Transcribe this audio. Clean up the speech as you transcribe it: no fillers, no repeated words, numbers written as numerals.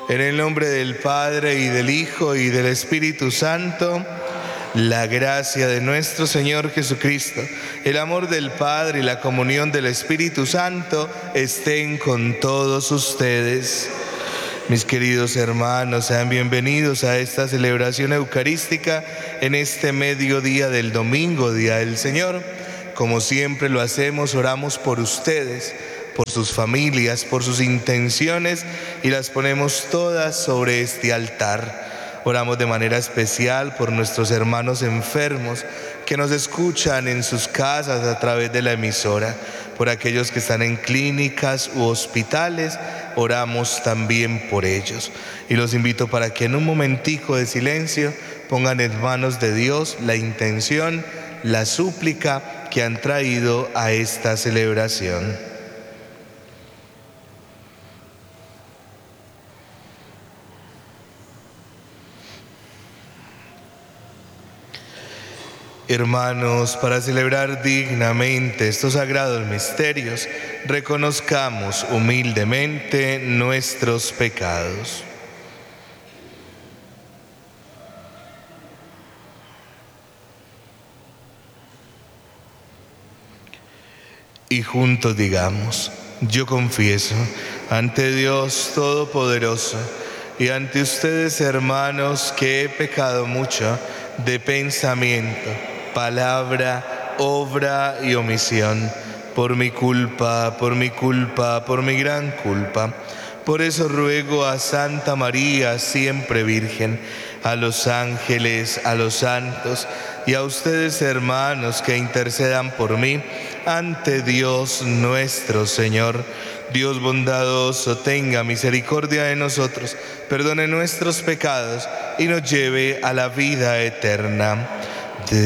En el nombre del Padre, y del Hijo, y del Espíritu Santo, la gracia de nuestro Señor Jesucristo, el amor del Padre y la comunión del Espíritu Santo estén con todos ustedes. Mis queridos hermanos, sean bienvenidos a esta celebración eucarística en este mediodía del domingo, Día del Señor. Como siempre lo hacemos, oramos por ustedes, por sus familias, por sus intenciones, y las ponemos todas sobre este altar. Oramos de manera especial por nuestros hermanos enfermos que nos escuchan en sus casas a través de la emisora, por aquellos que están en clínicas u hospitales, oramos también por ellos. Y los invito para que en un momentico de silencio pongan en manos de Dios la intención, la súplica que han traído a esta celebración. Hermanos, para celebrar dignamente estos sagrados misterios, reconozcamos humildemente nuestros pecados. Y juntos digamos: yo confieso ante Dios Todopoderoso y ante ustedes, hermanos, que he pecado mucho de pensamiento, palabra, obra y omisión, por mi culpa, por mi gran culpa. Por eso ruego a Santa María, siempre Virgen, a los ángeles, a los santos y a ustedes, hermanos, que intercedan por mí ante Dios nuestro Señor. Dios bondadoso, tenga misericordia de nosotros, perdone nuestros pecados y nos lleve a la vida eterna.